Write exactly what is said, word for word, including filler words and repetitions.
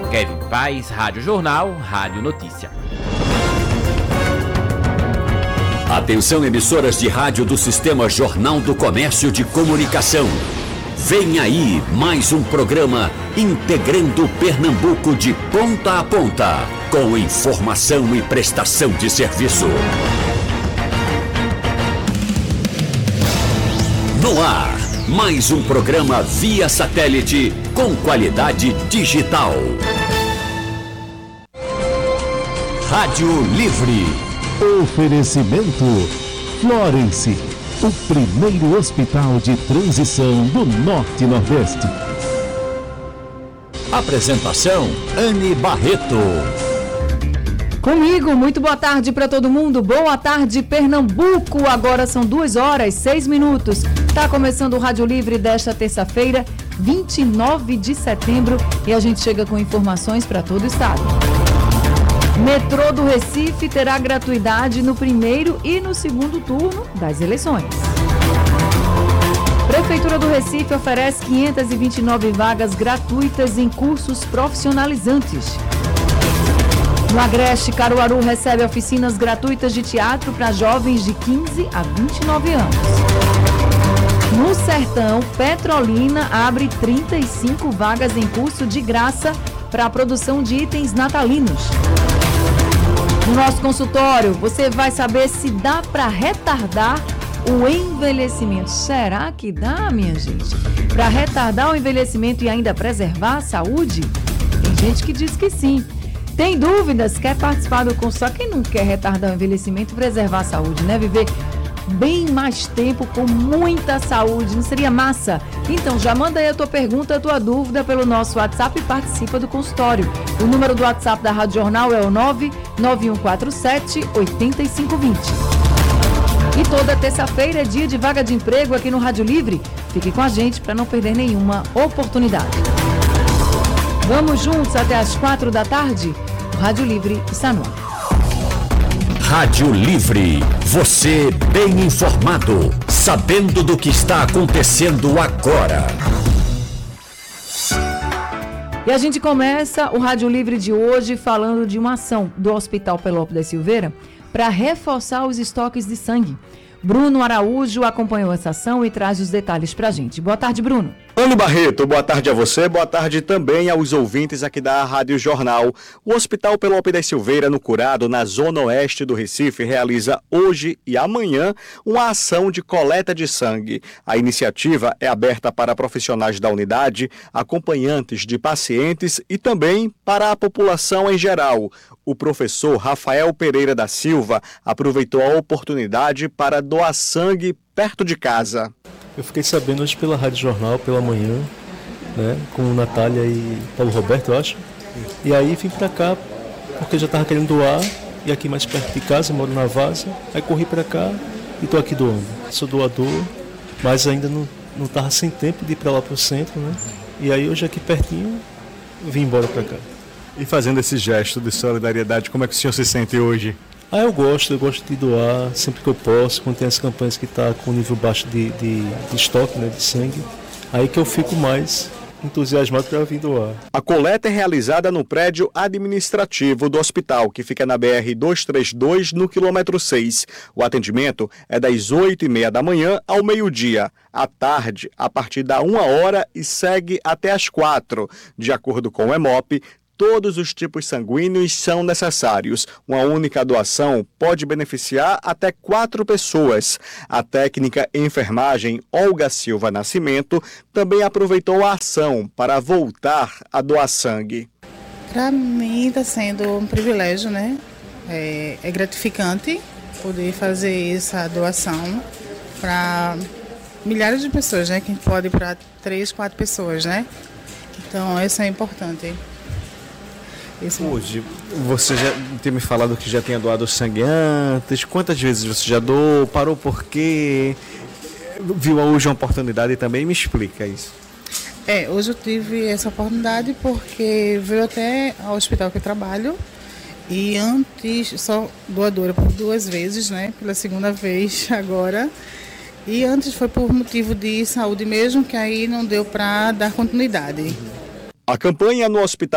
Kevin Paz, Rádio Jornal, Rádio Notícia. Atenção, emissoras de rádio do Sistema Jornal do Comércio de Comunicação. Vem aí mais um programa integrando Pernambuco de ponta a ponta, com informação e prestação de serviço. No ar, mais um programa via satélite com qualidade digital. Rádio Livre. Oferecimento Florence, o primeiro hospital de transição do Norte e Nordeste. Apresentação Anne Barreto. Comigo, muito boa tarde para todo mundo. Boa tarde, Pernambuco. Agora são duas horas, seis minutos. Tá começando o Rádio Livre desta terça-feira, vinte e nove de setembro, e a gente chega com informações para todo o estado. Metrô do Recife terá gratuidade no primeiro e no segundo turno das eleições. Prefeitura do Recife oferece quinhentas e vinte e nove vagas gratuitas em cursos profissionalizantes. No Agreste, Caruaru recebe oficinas gratuitas de teatro para jovens de quinze a vinte e nove anos. No Sertão, Petrolina abre trinta e cinco vagas em curso de graça para a produção de itens natalinos. No nosso consultório, você vai saber se dá para retardar o envelhecimento. Será que dá, minha gente? Para retardar o envelhecimento e ainda preservar a saúde? Tem gente que diz que sim. Tem dúvidas? Quer participar do consultório? Quem não quer retardar o envelhecimento e preservar a saúde, né? Viver bem mais tempo com muita saúde, não seria massa? Então já manda aí a tua pergunta, a tua dúvida pelo nosso WhatsApp e participa do consultório. O número do WhatsApp da Rádio Jornal é o nove nove um quatro sete oito cinco dois zero. E toda terça-feira é dia de vaga de emprego aqui no Rádio Livre. Fique com a gente para não perder nenhuma oportunidade. Vamos juntos até as quatro da tarde? O Rádio Livre está no ar. Rádio Livre, você bem informado, sabendo do que está acontecendo agora. E a gente começa o Rádio Livre de hoje falando de uma ação do Hospital Pelópio da Silveira para reforçar os estoques de sangue. Bruno Araújo acompanhou essa ação e traz os detalhes para a gente. Boa tarde, Bruno. Anne Barreto, boa tarde a você, boa tarde também aos ouvintes aqui da Rádio Jornal. O Hospital Pelópio da Silveira, no Curado, na zona oeste do Recife, realiza hoje e amanhã uma ação de coleta de sangue. A iniciativa é aberta para profissionais da unidade, acompanhantes de pacientes e também para a população em geral. O professor Rafael Pereira da Silva aproveitou a oportunidade para doar sangue perto de casa. Eu fiquei sabendo hoje pela Rádio Jornal, pela manhã, né, com Natália e Paulo Roberto, eu acho. E aí vim pra cá, porque já estava querendo doar, e aqui mais perto de casa, moro na Vaza. Aí corri pra cá e tô aqui doando. Sou doador, mas ainda não, não tava sem tempo de ir pra lá pro centro, né? E aí hoje aqui pertinho, vim embora pra cá. E fazendo esse gesto de solidariedade, como é que o senhor se sente hoje? Ah, eu gosto, eu gosto de doar sempre que eu posso, quando tem as campanhas que está com nível baixo de, de, de estoque, né, de sangue, aí que eu fico mais entusiasmado para vir doar. A coleta é realizada no prédio administrativo do hospital, que fica na B R duzentos e trinta e dois, no quilômetro seis. O atendimento é das oito e meia da manhã ao meio-dia. À tarde, a partir da uma hora e segue até as quatro. De acordo com o EMOP, todos os tipos sanguíneos são necessários. Uma única doação pode beneficiar até quatro pessoas. A técnica em enfermagem Olga Silva Nascimento também aproveitou a ação para voltar a doar sangue. Para mim está sendo um privilégio, né? É, é gratificante poder fazer essa doação para milhares de pessoas, né? Que pode ir para três, quatro pessoas, né? Então isso é importante. Isso. Hoje, você já tem me falado que já tinha doado sangue antes. Quantas vezes você já doou? Parou por quê? Viu hoje uma oportunidade e também me explica isso. É, hoje eu tive essa oportunidade porque veio até ao hospital que eu trabalho e antes, só doadora por duas vezes, né? Pela segunda vez agora. E antes foi por motivo de saúde mesmo, que aí não deu para dar continuidade. A campanha no Hospital